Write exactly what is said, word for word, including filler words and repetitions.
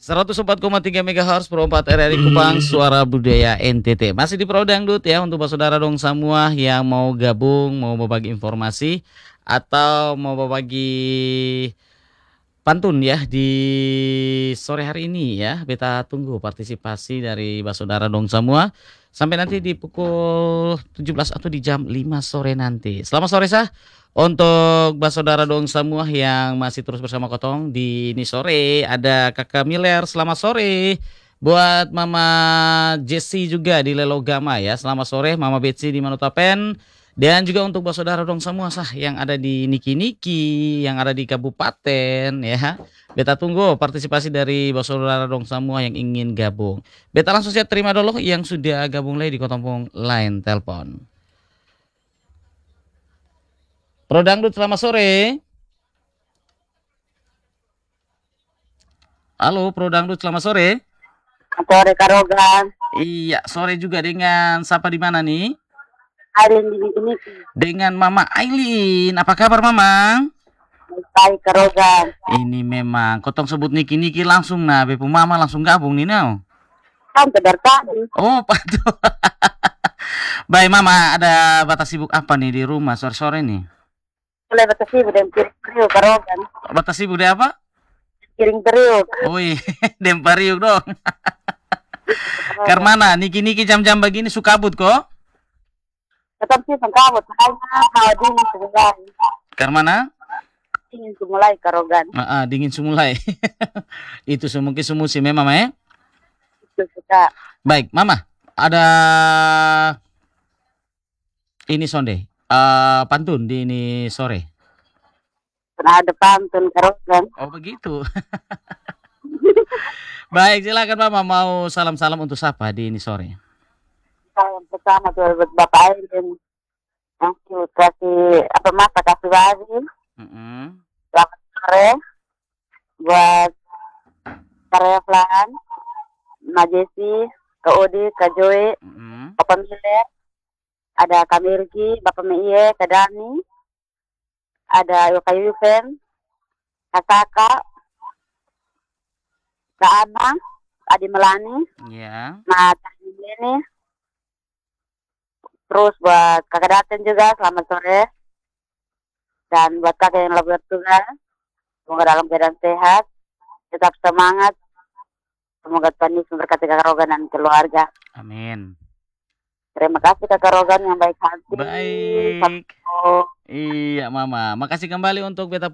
seratus empat koma tiga megahertz Pro empat R R I Kupang, Suara Budaya N T T. Masih di Pro Dangdut ya, untuk saudara dong semua yang mau gabung, mau berbagi informasi atau mau berbagi pantun ya di sore hari ini ya. Beta tunggu partisipasi dari saudara dong semua sampai nanti di pukul tujuh belas atau di jam lima sore nanti. Selamat sore sah untuk saudara dong semua yang masih terus bersama Kotong di ini sore. Ada Kakak Miller, selamat sore. Buat Mama Jessie juga di Lelogama ya, selamat sore. Mama Betsy di Manutapen. Dan juga untuk saudara dong semua sah yang ada di Niki-Niki, yang ada di kabupaten ya. Beta tunggu partisipasi dari saudara dong semua yang ingin gabung. Beta langsung saja terima dulu yang sudah gabung lagi di Kotompong line telepon. Pro Dangdut, selamat sore. Halo Pro Dangdut, selamat sore. Sore Karogan. Iya, sore juga dengan siapa di mana nih? Aileen di sini. Dengan Mama Aileen. Apa kabar Mama? Baik Karogan. Ini memang Kotong sebut Niki-Niki langsung nah, Bepu Mama langsung gabung nih now. Kan kedar tadi. Oh, patuh. Baik Mama, ada batas sibuk apa nih di rumah sore-sore nih? Mulai batas sibuk dan piring teriuk Karogan. Batas sibuk di apa? Piring teriuk. Wih, dempariuk dong. Karmana, Niki-Niki jam-jam begini suka kabut kok? Tetap sih sengkabut, makanya hawa dingin semulai. Karmana? Dingin semulai Karogan. Ah, ah, dingin semulai. Itu semungkin semusim ya Mama ya? Itu suka. Baik, Mama, ada ini sonde, uh, pantun di ini sore. Pernah ada pantun Karogan. Oh begitu. Baik, silakan Mama, mau salam-salam untuk siapa di ini sore? Yang pertama tuh buat Bapak Aileen. Yang kasih apa masa kasih bagi. Mm-hmm. Selamat sore buat Karyawan, Mbak Jessie, Kak Odi, Kak Joy, Mm-hmm. Bapak Miller, ada Kak Mirki, Bapak Mie, Kak Dani, ada Yoka Yusen, Kak Saka, Kak Ana, Adi Melani, Ya. Mata ini. Terus buat kakak Daten juga, selamat sore. Dan buat kakak yang lagi bertugas, semoga dalam keadaan sehat, tetap semangat. Semoga Tuhan Yesus memberkati kakak Rogan dan keluarga. Amin. Terima kasih kakak Rogan yang baik hati. Baik. Satu. Iya Mama, makasih kembali untuk beta